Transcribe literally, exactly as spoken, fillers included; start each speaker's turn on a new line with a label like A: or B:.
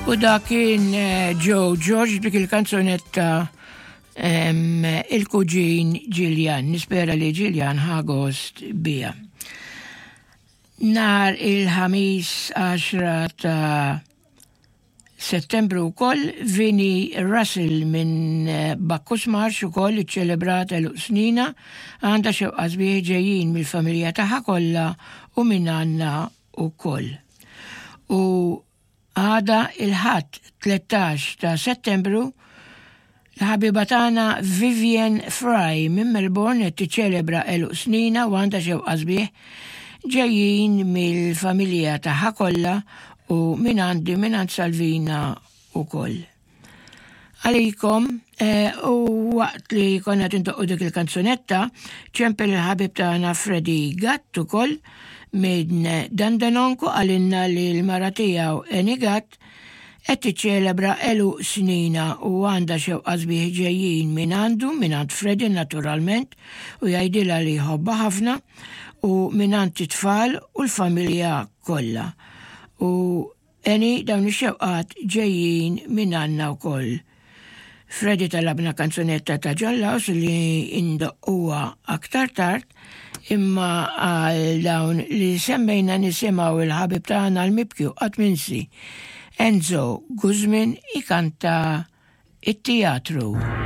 A: U da kien Joe George dik il-kanzunetta il-kuġin Gillian, nispera li Gillian ħagost bija. Nar il-ħamis għaxra ta' Settembru wkoll Vinnie Russell minn Bakkus Marx ukoll iċċelebrata l-snina għandha xewqa sbieħ ġejjin mill-familja tagħha kollha u minn għandna ukoll. U għada il-ħadd tlettax ta' Settembru l-ħabiba tagħna Vivian Fry minn Melbourne qed tiċċelebra eluq snina u għandha xewqa sbieħ ġejjin mill-familja tagħha kollha u min għandi min għand Salvina ukoll. Għalikom, u waqt li konna tintoqqu dik il-kanzunetta, ċempel il-ħabib tagħna Freddy Gatt ukoll minn Dandenonku għalinna li l-mara tiegħu Eni Gatt qed tiċċelebra eluq snina u għandha xewqa sbieħ ġejjin min għandu min għand Freddy naturalment u jgħidilha li jħobbha ħafna u min għand it-tfal u l-familja kollha. U Eni dawn ix-xewqat ġejjin minn għandna wkoll. Freddy talabna kanzunetta ta' John Laws li indoqquha aktar tard imma għal dawn li semmejna nisimgħu il-ħabib tagħna l-mibkju qatt minsi. Enzo Guzmin ikanta it-teatru.